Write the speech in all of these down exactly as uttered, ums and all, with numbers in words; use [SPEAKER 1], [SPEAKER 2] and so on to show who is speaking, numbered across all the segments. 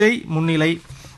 [SPEAKER 1] முன்னிலை.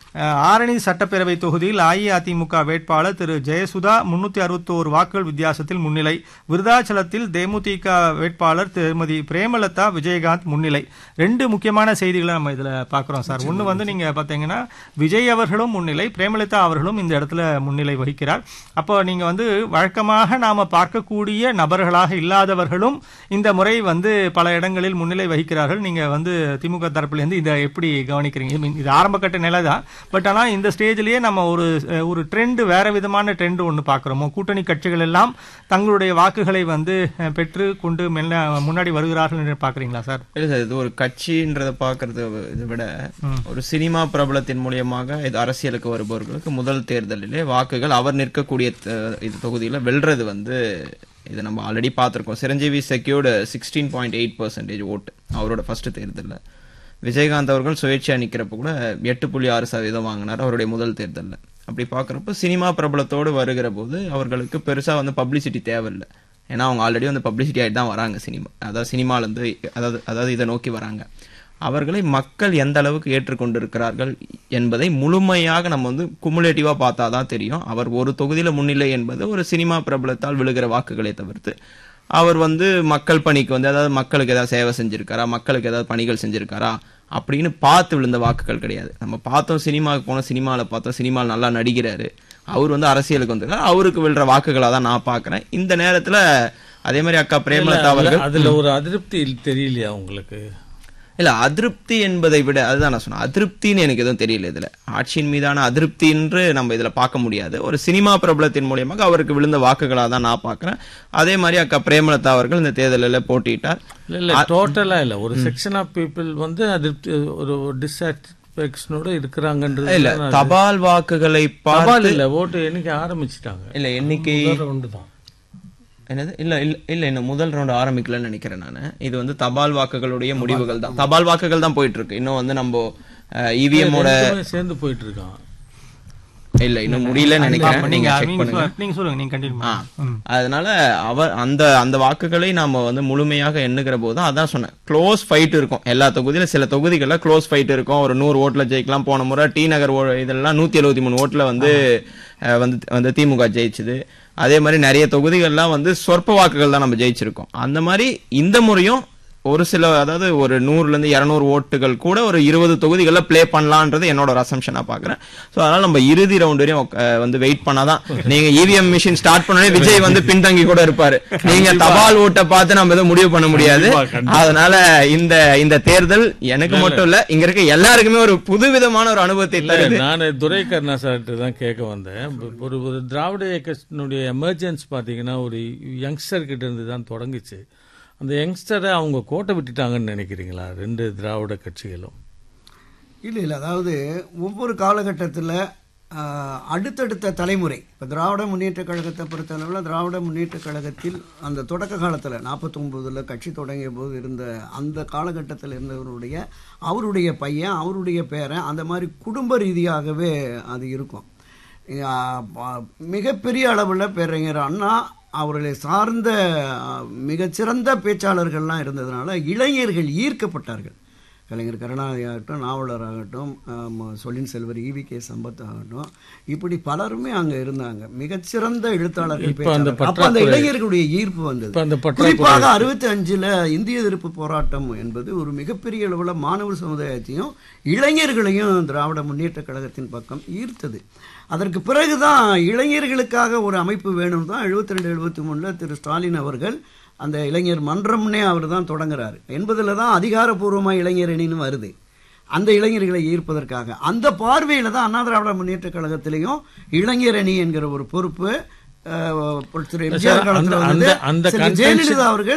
[SPEAKER 1] ஆரணி சட்டப்பேரவை தொகுதியில் அஇஅதிமுக வேட்பாளர் திரு ஜெயசுதா முன்னூத்தி அறுபத்தோரு வாக்குகள் வித்தியாசத்தில் முன்னிலை. விருதாச்சலத்தில் தேமுதிக வேட்பாளர் திருமதி பிரேமலதா விஜயகாந்த் முன்னிலை. ரெண்டு முக்கியமான செய்திகளை நம்ம இதுல பாக்குறோம் சார். ஒன்னு வந்து நீங்க பாத்தீங்கன்னா விஜய் அவர்களும் முன்னிலை, பிரேமலதா அவர்களும் இந்த இடத்துல முன்னிலை வகிக்கிறார். அப்போ நீங்க வந்து வழக்கமாக நாம பார்க்கக்கூடிய நபர்களாக இல்லாதவர்களும் இந்த முறை வந்து பல இடங்களில் முன்னிலை வகிக்கிறார்கள். நீங்க வந்து திமுக தரப்புல இருந்து இதை எப்படி கவனிக்கிறீங்க? இது ஆரம்ப கட்ட நிலை தான், பட் ஆனா இந்த ஸ்டேஜ்லயே நம்ம ஒரு ஒரு ட்ரெண்ட், வேற விதமான ட்ரெண்ட் ஒன்று பார்க்கிறோமோ, கூட்டணி கட்சிகள் எல்லாம் தங்களுடைய வாக்குகளை வந்து பெற்று கொண்டு மெல்ல முன்னாடி வருகிறார்கள் என்று பாக்குறீங்களா சார்? இல்ல சார்,
[SPEAKER 2] இது ஒரு கட்சின்றத பாக்குறத இதை விட ஒரு சினிமா பிரபலத்தின் மூலியமாக இது அரசியலுக்கு வருபவர்களுக்கு முதல் தேர்தலிலே வாக்குகள் அவர் நிற்கக்கூடிய இது தொகுதியில வெல்றது வந்து இதை நம்ம ஆல்ரெடி பார்த்திருக்கோம். Chiranjeevi secured sixteen point eight percentage ஓட்டு அவரோட ஃபர்ஸ்ட் தேர்தலில். விஜயகாந்த் அவர்கள் சுயேட்சையா நிக்கிறப்ப கூட எட்டு புள்ளி ஆறு சதவீதம் வாங்கினார் அவருடைய முதல் தேர்தலில். அப்படி பாக்குறப்ப சினிமா பிரபலத்தோடு வருகிற போது அவர்களுக்கு பெருசா வந்து பப்ளிசிட்டி தேவையில்லை. ஏன்னா அவங்க ஆல்ரெடி வந்து பப்ளிசிட்டி ஆகிட்டு தான் வராங்க சினிமா, அதாவது சினிமால இருந்து அதாவது அதாவது இதை நோக்கி வராங்க. அவர்களை மக்கள் எந்த அளவுக்கு ஏற்றுக்கொண்டிருக்கிறார்கள் என்பதை முழுமையாக நம்ம வந்து குமுலேட்டிவா பார்த்தாதான் தெரியும். அவர் ஒரு தொகுதியில முன்னிலை என்பது ஒரு சினிமா பிரபலத்தால் விழுகிற வாக்குகளை தவிர்த்து அவர் வந்து மக்கள் பணிக்கு வந்து அதாவது மக்களுக்கு ஏதாவது சேவை செஞ்சிருக்காரா, மக்களுக்கு ஏதாவது பணிகள் செஞ்சிருக்காரா அப்படின்னு பார்த்து விழுந்த வாக்குகள் கிடையாது. நம்ம பார்த்தோம், சினிமாவுக்கு போனோம், சினிமாவில் பார்த்தோம், சினிமாவில் நல்லா நடிக்கிறாரு, அவர் வந்து அரசியலுக்கு வந்திருக்காரு, அவருக்கு விழுற வாக்குகளா தான் நான் பாக்குறேன் இந்த நேரத்துல. அதே மாதிரி அக்கா பிரேமலதா அவர்கள்
[SPEAKER 3] அதுல ஒரு அதிருப்தி தெரியலையா உங்களுக்கு?
[SPEAKER 2] இல்ல, அதிருப்தி என்பதை விட அதுதான் நான் சொன்னேன், அதிருப்தின்னு எனக்கு எதுவும் தெரியல. இதுல ஆட்சியின் மீதான அதிருப்தி என்று நம்ம இதுல பார்க்க முடியாது. ஒரு சினிமா பிரபலத்தின் மூலியமாக அவருக்கு விழுந்த வாக்குகளா தான் நான் பாக்குறேன். அதே மாதிரி அக்கா பிரேமலதா அவர்கள் இந்த தேர்தலில் போட்டியிட்டார்.
[SPEAKER 3] இல்ல டோட்டலா இல்ல, ஒரு செக்ஷன் ஆஃப் பீப்புள் வந்து அதிருப்தி, ஒரு டிசாட்டிஸ்பேக்ஷனோட இருக்கிறாங்கன்றது
[SPEAKER 2] இல்ல. தபால் வாக்குகளை
[SPEAKER 3] தபால் இல்ல, ஓட்டு எண்ணிக்கை ஆரம்பிச்சுட்டாங்க.
[SPEAKER 2] இல்ல, எண்ணிக்கை
[SPEAKER 3] தான்
[SPEAKER 2] என்னது இல்ல இல்ல இல்ல இன்னும் முதல் ரவுண்ட் ஆரம்பிக்கலன்னு நினைக்கிறேன் நானு. இது வந்து தபால் வாக்குகளுடைய முடிவுகள் தான், தபால் வாக்குகள் தான் போயிட்டு இருக்கு. இன்னும் வந்து நம்ம இவிஎம் ஓட
[SPEAKER 3] சேர்ந்து போயிட்டு இருக்கோம்.
[SPEAKER 2] இல்ல இன்னும் முடியலன்னு நினைக்கிறேன். அதனால அவர் அந்த அந்த வாக்குகளை நாம வந்து முழுமையாக எண்ணுகிற போது அதான் சொன்னேன், க்ளோஸ் ஃபைட் இருக்கும் எல்லா தொகுதியில. சில தொகுதிகள்ல க்ளோஸ் ஃபைட் இருக்கும், ஒரு நூறு ஓட்டுல ஜெயிக்கலாம். போன முறை டி நகர் இதெல்லாம் நூத்தி எழுபத்தி மூணு ஓட்டுல வந்து வந்து வந்து திமுக ஜெயிச்சுது. அதே மாதிரி நிறைய தொகுதிகள்லாம் வந்து சொற்ப வாக்குகள் தான் நம்ம ஜெயிச்சிருக்கோம். அந்த மாதிரி இந்த முறையும் ஒரு சில, அதாவது ஒரு நூறுல இருந்து இருநூறு ஓட்டுகள் கூட ஒரு இருபது தொகுதிகள்ல பிளே பண்ணலான்றது என்னோட ஒரு அசம்ஷனா பாக்குறேன். சோ அதனால நம்ம இறுதி ரவுண்ட் வரையும் வந்து வெயிட் பண்ணாதான். நீங்க இவிஎம் மிஷின் ஸ்டார்ட் பண்ணே விஜய் வந்து பின்தங்கி கூட இருப்பாரு. நீங்க தபால் ஓட்டை பார்த்து நம்ம எதுவும் முடிவு பண்ண முடியாது. அதனால இந்த இந்த தேர்தல் எனக்கு மட்டும் இல்ல, இங்க இருக்க எல்லாருக்குமே ஒரு புதுவிதமான ஒரு அனுபவத்தை தருது.
[SPEAKER 3] நான் துரை கருணா சார்ட்டு தான் கேட்க வந்தேன். ஒரு ஒரு திராவிட இயக்கத்தினுடைய எமர்ஜென்ஸ் பாத்தீங்கன்னா ஒரு யங்ஸ்டர் கிட்ட இருந்து தான் தொடங்குச்சு. அந்த யங்ஸ்டரை அவங்க கோட்டை விட்டுட்டாங்கன்னு நினைக்கிறீங்களா ரெண்டு திராவிட கட்சிகளும்?
[SPEAKER 4] இல்லை இல்லை, அதாவது ஒவ்வொரு காலகட்டத்தில் அடுத்தடுத்த தலைமுறை, இப்போ திராவிட முன்னேற்ற கழகத்தை பொறுத்தளவில் திராவிட முன்னேற்ற கழகத்தில் அந்த தொடக்க காலத்தில் நாற்பத்தி ஒன்பதுல கட்சி தொடங்கிய போது இருந்த அந்த காலகட்டத்தில் இருந்தவருடைய அவருடைய பையன், அவருடைய பேரன், அந்த மாதிரி குடும்ப ரீதியாகவே அது இருக்கும். மிகப்பெரிய அளவில் பேரறிஞர் அண்ணா அவர்களை சார்ந்த மிகச்சிறந்த பேச்சாளர்கள்லாம் இருந்ததுனால இளைஞர்கள் ஈர்க்கப்பட்டார்கள். கலைஞர் கருணாநிதி ஆகட்டும், நாவலர் ஆகட்டும், சொல்லின் செல்வர் ஈவி கே சம்பத் ஆகட்டும், இப்படி பலருமே அங்கே இருந்தாங்க, மிகச்சிறந்த எழுத்தாளர்கள். அப்போ அந்த இளைஞர்களுடைய ஈர்ப்பு வந்தது. குறிப்பாக அறுபத்தி அஞ்சுல இந்திய எதிர்ப்பு போராட்டம் என்பது ஒரு மிகப்பெரிய அளவில் மாணவர் சமுதாயத்தையும் இளைஞர்களையும் திராவிட முன்னேற்ற கழகத்தின் பக்கம் ஈர்த்தது. அதற்கு பிறகுதான் இளைஞர்களுக்காக ஒரு அமைப்பு வேணும் தான் எழுபத்தி ரெண்டு எழுபத்தி மூணுல திரு ஸ்டாலின் அவர்கள் அந்த இளைஞர் மன்றம்னே அவர் தான் தொடங்குறாரு. என்பதுல தான் அதிகாரப்பூர்வமாக இளைஞர் அணின்னு வருது. அந்த இளைஞர்களை ஈர்ப்பதற்காக அந்த பார்வையில தான் அண்ணா திராவிட முன்னேற்ற கழகத்திலையும் இளைஞர் அணி என்கிற ஒரு பொறுப்பு ஜெயலலிதா அவர்கள்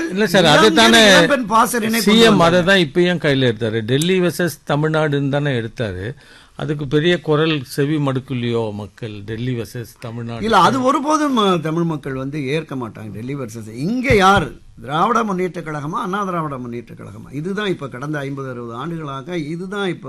[SPEAKER 3] சிஎம் அதை தான் இப்பயும் கையில் எடுத்தாரு. டெல்லி வெர்சஸ் தமிழ்நாடுன்னு தானே எடுத்தாரு. அதுக்கு பெரிய குரல் செவி மடுக்கலையோ மக்கள்? டெல்லி வர்சஸ் தமிழ்நாடு
[SPEAKER 4] இல்ல, அது ஒருபோதும் தமிழ் மக்கள் வந்து ஏற்க மாட்டாங்க. டெல்லி வர்சஸ் இங்க யார், திராவிட முன்னேற்ற கழகமா அண்ணா திராவிட முன்னேற்ற கழகமா? இதுதான் இப்ப கடந்த ஐம்பது அறுபது ஆண்டுகளாக இதுதான் இப்ப